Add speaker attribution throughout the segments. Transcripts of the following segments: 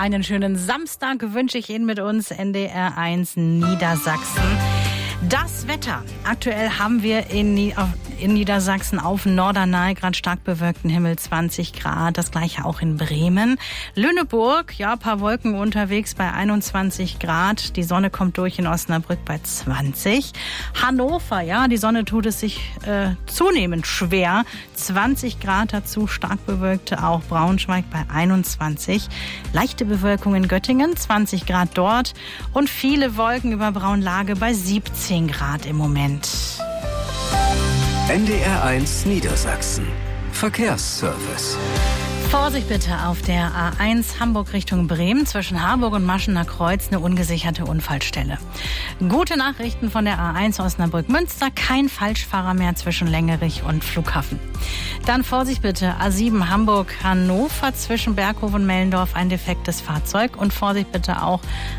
Speaker 1: einen schönen Samstag wünsche ich Ihnen mit uns NDR 1 Niedersachsen. Das Wetter. Aktuell haben wir in Niedersachsen auf Norderney gerade stark bewölkten Himmel 20 Grad. Das gleiche auch in Bremen. Lüneburg, ja, paar Wolken unterwegs bei 21 Grad. Die Sonne kommt durch in Osnabrück bei 20. Hannover, ja, die Sonne tut es sich zunehmend schwer. 20 Grad dazu, stark bewölkte auch Braunschweig bei 21. Leichte Bewölkung in Göttingen, 20 Grad dort. Und viele Wolken über Braunlage bei 17 Grad im Moment.
Speaker 2: NDR 1 Niedersachsen. Verkehrsservice.
Speaker 1: Vorsicht bitte auf der A1 Hamburg Richtung Bremen. Zwischen Harburg und Maschener Kreuz eine ungesicherte Unfallstelle. Gute Nachrichten von der A1 Osnabrück-Münster. Kein Falschfahrer mehr zwischen Längerich und Flughafen. Dann Vorsicht bitte A7 Hamburg-Hannover zwischen Berghof und Mellendorf ein defektes Fahrzeug. Und Vorsicht bitte auch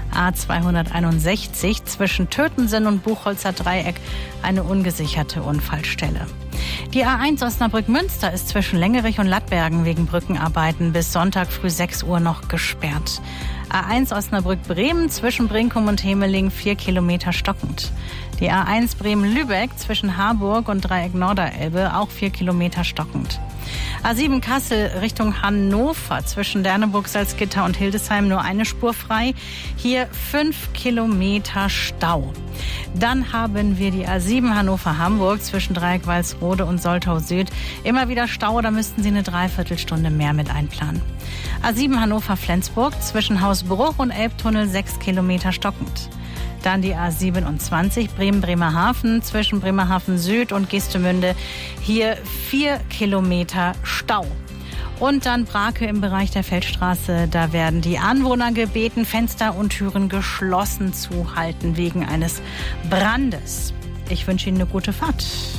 Speaker 1: A261 zwischen Tötensen und Buchholzer Dreieck eine ungesicherte Unfallstelle. Die A1 Osnabrück-Münster ist zwischen Längerich und Lattbergen wegen Brückenarbeiten bis Sonntag früh 6 Uhr noch gesperrt. A1 Osnabrück-Bremen zwischen Brinkum und Hemeling 4 Kilometer stockend. Die A1 Bremen-Lübeck zwischen Harburg und Dreieck Norderelbe auch 4 Kilometer stockend. A7 Kassel Richtung Hannover zwischen Derneburg, Salzgitter und Hildesheim nur eine Spur frei. Hier 5 Kilometer Stau. Dann haben wir die A7 Hannover-Hamburg zwischen Dreieck Walsrode und Soltau Süd. Immer wieder Stau, da müssten Sie eine Dreiviertelstunde mehr mit einplanen. A7 Hannover-Flensburg zwischen Hausbruch und Elbtunnel 6 Kilometer stockend. Dann die A27 Bremen-Bremerhaven zwischen Bremerhaven Süd und Geestemünde. Hier 4 Kilometer Stau. Und dann Brake im Bereich der Feldstraße. Da werden die Anwohner gebeten, Fenster und Türen geschlossen zu halten wegen eines Brandes. Ich wünsche Ihnen eine gute Fahrt.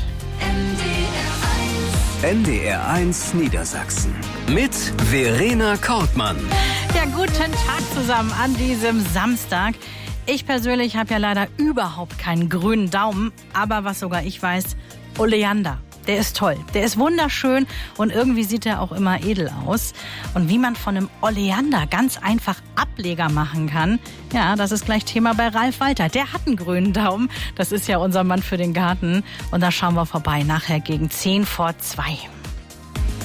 Speaker 2: NDR 1 Niedersachsen. Mit Verena Kortmann.
Speaker 1: Ja, guten Tag zusammen an diesem Samstag. Ich persönlich habe ja leider überhaupt keinen grünen Daumen, aber was sogar ich weiß, Oleander. Der ist toll, der ist wunderschön und irgendwie sieht er auch immer edel aus. Und wie man von einem Oleander ganz einfach Ableger machen kann, ja, das ist gleich Thema bei Ralf Walter. Der hat einen grünen Daumen, das ist ja unser Mann für den Garten. Und da schauen wir vorbei, nachher gegen 10 vor 2.